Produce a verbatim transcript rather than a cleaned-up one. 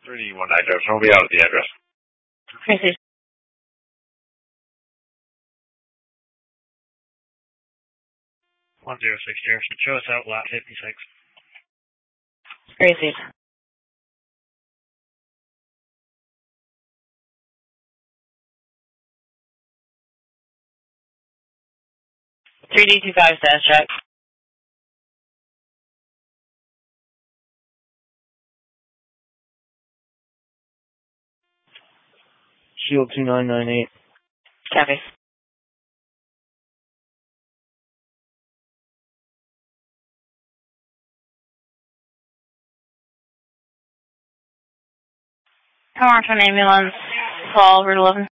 three one nine zero. Someone will be out at the address. Crazy. one zero six Jefferson. Show us out lot fifty-six. Crazy. three D two five status check. Shield two nine nine eight. Copy. Come on to an ambulance. Call Route eleven.